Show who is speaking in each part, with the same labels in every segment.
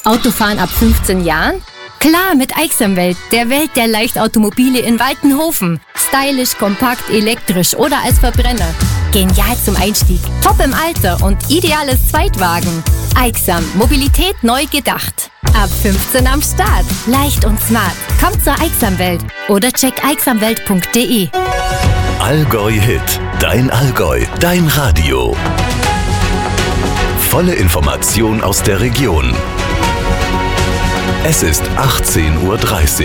Speaker 1: Autofahren ab 15 Jahren? Klar, mit Aixamwelt, der Welt der Leichtautomobile in Waltenhofen. Stylisch, kompakt, elektrisch oder als Verbrenner. Genial zum Einstieg, top im Alter und ideales Zweitwagen. Aixam, Mobilität neu gedacht. Ab 15 am Start. Leicht und smart. Kommt zur Aixamwelt oder check aixamwelt.de.
Speaker 2: Allgäu Hit. Dein Allgäu. Dein Radio. Volle Information aus der Region. Es ist 18:30 Uhr.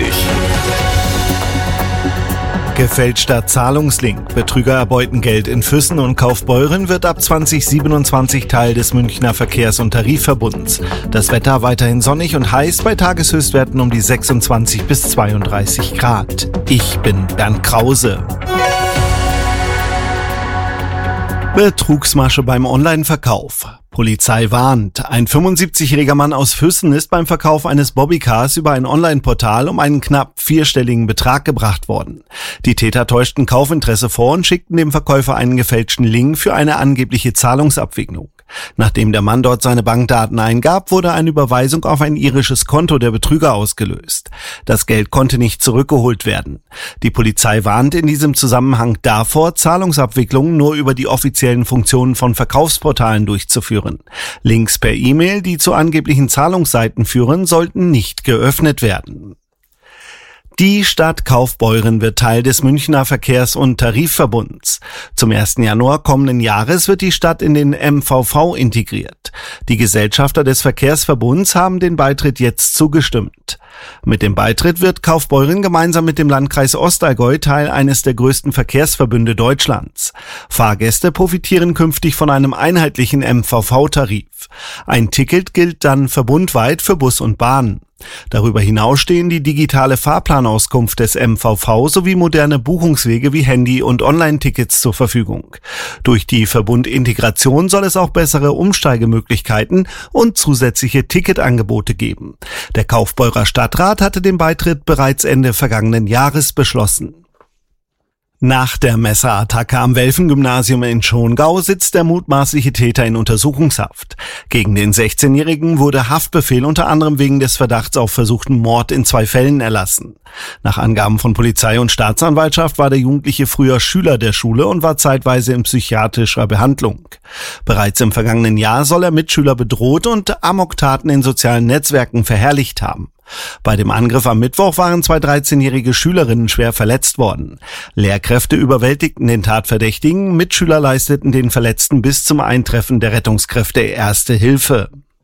Speaker 3: Gefälschter Zahlungslink. Betrüger erbeuten Geld in Füssen und Kaufbeuren wird ab 2027 Teil des Münchner Verkehrs- und Tarifverbunds. Das Wetter weiterhin sonnig und heiß bei Tageshöchstwerten um die 26 bis 32 Grad. Ich bin Bernd Krause. Betrugsmasche beim Online-Verkauf. Polizei warnt. Ein 75-jähriger Mann aus Füssen ist beim Verkauf eines Bobbycars über ein Online-Portal um einen knapp vierstelligen Betrag gebracht worden. Die Täter täuschten Kaufinteresse vor und schickten dem Verkäufer einen gefälschten Link für eine angebliche Zahlungsabwicklung. Nachdem der Mann dort seine Bankdaten eingab, wurde eine Überweisung auf ein irisches Konto der Betrüger ausgelöst. Das Geld konnte nicht zurückgeholt werden. Die Polizei warnt in diesem Zusammenhang davor, Zahlungsabwicklungen nur über die offiziellen Funktionen von Verkaufsportalen durchzuführen. Links per E-Mail, die zu angeblichen Zahlungsseiten führen, sollten nicht geöffnet werden. Die Stadt Kaufbeuren wird Teil des Münchner Verkehrs- und Tarifverbunds. Zum 1. Januar kommenden Jahres wird die Stadt in den MVV integriert. Die Gesellschafter des Verkehrsverbunds haben den Beitritt jetzt zugestimmt. Mit dem Beitritt wird Kaufbeuren gemeinsam mit dem Landkreis Ostallgäu Teil eines der größten Verkehrsverbünde Deutschlands. Fahrgäste profitieren künftig von einem einheitlichen MVV-Tarif. Ein Ticket gilt dann verbundweit für Bus und Bahn. Darüber hinaus stehen die digitale Fahrplanauskunft des MVV sowie moderne Buchungswege wie Handy- und Online-Tickets zur Verfügung. Durch die Verbundintegration soll es auch bessere Umsteigemöglichkeiten und zusätzliche Ticketangebote geben. Der Kaufbeurer Stadtrat hatte den Beitritt bereits Ende vergangenen Jahres beschlossen. Nach der Messerattacke am Welfen-Gymnasium in Schongau sitzt der mutmaßliche Täter in Untersuchungshaft. Gegen den 16-Jährigen wurde Haftbefehl unter anderem wegen des Verdachts auf versuchten Mord in 2 Fällen erlassen. Nach Angaben von Polizei und Staatsanwaltschaft war der Jugendliche früher Schüler der Schule und war zeitweise in psychiatrischer Behandlung. Bereits im vergangenen Jahr soll er Mitschüler bedroht und Amoktaten in sozialen Netzwerken verherrlicht haben. Bei dem Angriff am Mittwoch waren 2 13-jährige Schülerinnen schwer verletzt worden. Lehrkräfte überwältigten den Tatverdächtigen, Mitschüler leisteten den Verletzten bis zum Eintreffen der Rettungskräfte erste Hilfe.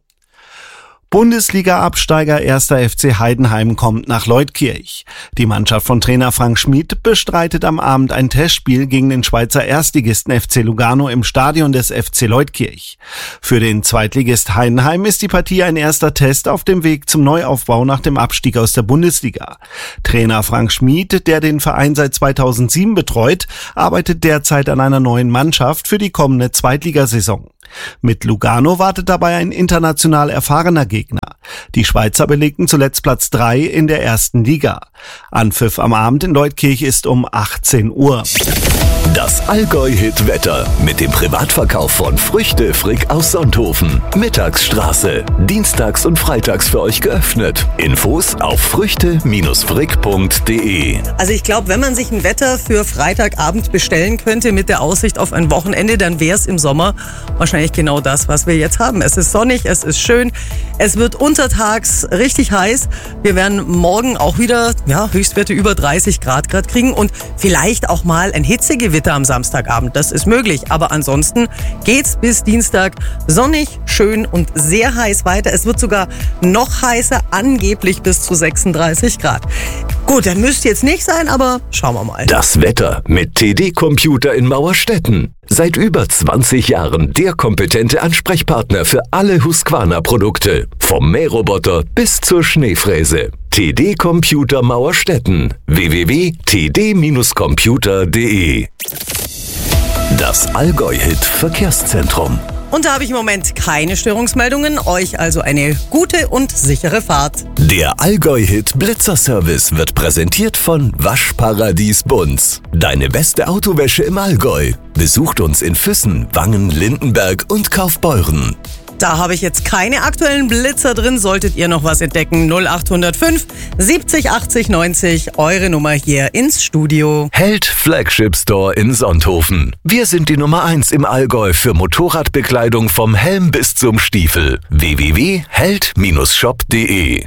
Speaker 3: Bundesliga-Absteiger 1. FC Heidenheim kommt nach Leutkirch. Die Mannschaft von Trainer Frank Schmid bestreitet am Abend ein Testspiel gegen den Schweizer Erstligisten FC Lugano im Stadion des FC Leutkirch. Für den Zweitligist Heidenheim ist die Partie ein erster Test auf dem Weg zum Neuaufbau nach dem Abstieg aus der Bundesliga. Trainer Frank Schmid, der den Verein seit 2007 betreut, arbeitet derzeit an einer neuen Mannschaft für die kommende Zweitligasaison. Mit Lugano wartet dabei ein international erfahrener Gegner. Die Schweizer belegten zuletzt Platz 3 in der ersten Liga. Anpfiff am Abend in Leutkirch ist um 18 Uhr.
Speaker 2: Das Allgäu-Hit-Wetter mit dem Privatverkauf von Früchte Frick aus Sonthofen. Mittagsstraße. Dienstags und freitags für euch geöffnet. Infos auf früchte-frick.de.
Speaker 4: Also ich glaube, wenn man sich ein Wetter für Freitagabend bestellen könnte mit der Aussicht auf ein Wochenende, dann wäre es im Sommer wahrscheinlich genau das, was wir jetzt haben. Es ist sonnig, es ist schön, es wird untertags richtig heiß. Wir werden morgen auch wieder Höchstwerte über 30 Grad kriegen und vielleicht auch mal ein Hitzegewitter am Samstagabend. Das ist möglich, aber ansonsten geht's bis Dienstag sonnig, schön und sehr heiß weiter. Es wird sogar noch heißer, angeblich bis zu 36 Grad. Gut, dann müsste jetzt nicht sein, aber schauen wir mal.
Speaker 2: Das Wetter mit TD Computer in Mauerstetten. Seit über 20 Jahren der kompetente Ansprechpartner für alle Husqvarna-Produkte. Vom Mähroboter bis zur Schneefräse. TD Computer Mauerstetten. www.td-computer.de. Das Allgäu-Hit Verkehrszentrum.
Speaker 4: Und da habe ich im Moment keine Störungsmeldungen. Euch also eine gute und sichere Fahrt.
Speaker 2: Der Allgäu-Hit Blitzerservice wird präsentiert von Waschparadies Bunz. Deine beste Autowäsche im Allgäu. Besucht uns in Füssen, Wangen, Lindenberg und Kaufbeuren.
Speaker 4: Da habe ich jetzt keine aktuellen Blitzer drin. Solltet ihr noch was entdecken, 0805 70 80 90, eure Nummer hier ins Studio.
Speaker 2: Held Flagship Store in Sonthofen. Wir sind die Nummer 1 im Allgäu für Motorradbekleidung vom Helm bis zum Stiefel. www.held-shop.de.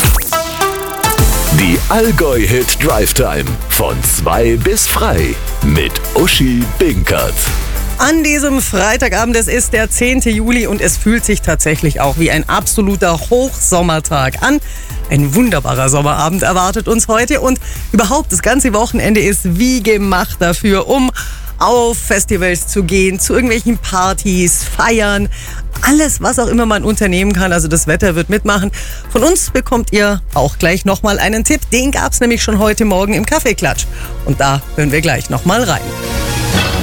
Speaker 2: Die Allgäu-Hit Drive Time. Von 2 bis frei. Mit Uschi Binkert.
Speaker 4: An diesem Freitagabend, es ist der 10. Juli und es fühlt sich tatsächlich auch wie ein absoluter Hochsommertag an. Ein wunderbarer Sommerabend erwartet uns heute und überhaupt das ganze Wochenende ist wie gemacht dafür, um auf Festivals zu gehen, zu irgendwelchen Partys, feiern, alles, was auch immer man unternehmen kann. Also das Wetter wird mitmachen. Von uns bekommt ihr auch gleich nochmal einen Tipp. Den gab es nämlich schon heute Morgen im Kaffeeklatsch. Und da hören wir gleich nochmal rein.